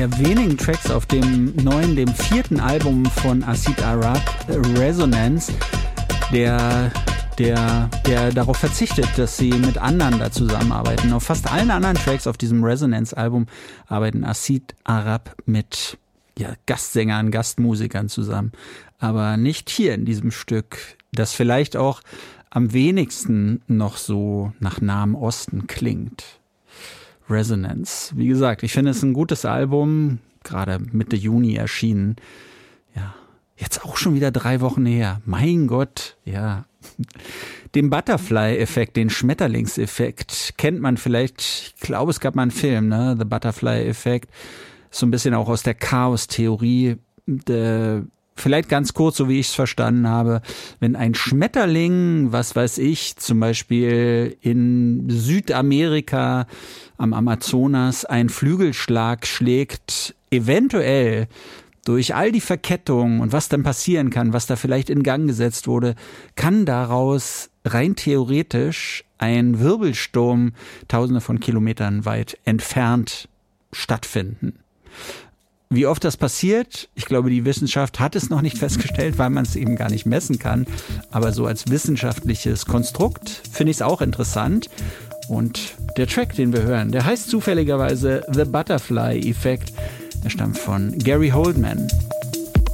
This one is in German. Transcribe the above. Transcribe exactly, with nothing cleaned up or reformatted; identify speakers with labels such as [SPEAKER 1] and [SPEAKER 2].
[SPEAKER 1] Der wenigen Tracks auf dem neuen, dem vierten Album von Acid Arab, Resonance, der, der, der darauf verzichtet, dass sie mit anderen da zusammenarbeiten. Auf fast allen anderen Tracks auf diesem Resonance-Album arbeiten Acid Arab mit ja, Gastsängern, Gastmusikern zusammen. Aber nicht hier in diesem Stück, das vielleicht auch am wenigsten noch so nach Nahem Osten klingt. Resonance. Wie gesagt, ich finde es ein gutes Album, gerade Mitte Juni erschienen. Ja, jetzt auch schon wieder drei Wochen her. Mein Gott, ja. Den Butterfly-Effekt, den Schmetterlingseffekt kennt man vielleicht. Ich glaube, es gab mal einen Film, ne? The Butterfly-Effekt. So ein bisschen auch aus der Chaos-Theorie. Der Vielleicht ganz kurz, so wie ich es verstanden habe, wenn ein Schmetterling, was weiß ich, zum Beispiel in Südamerika am Amazonas einen Flügelschlag schlägt, eventuell durch all die Verkettungen und was dann passieren kann, was da vielleicht in Gang gesetzt wurde, kann daraus rein theoretisch ein Wirbelsturm tausende von Kilometern weit entfernt stattfinden. Wie oft das passiert, ich glaube, die Wissenschaft hat es noch nicht festgestellt, weil man es eben gar nicht messen kann. Aber so als wissenschaftliches Konstrukt finde ich es auch interessant. Und der Track, den wir hören, der heißt zufälligerweise The Butterfly Effect. Er stammt von Gary Holdman.